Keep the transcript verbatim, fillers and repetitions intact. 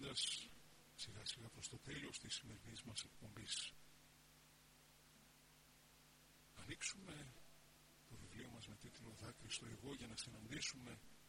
φτάνοντας σιγά σιγά προς το τέλος της σημερινής μας εκπομπής. Ανοίξουμε το βιβλίο μας με τίτλο «Δάκρυ στο εγώ» για να συναντήσουμε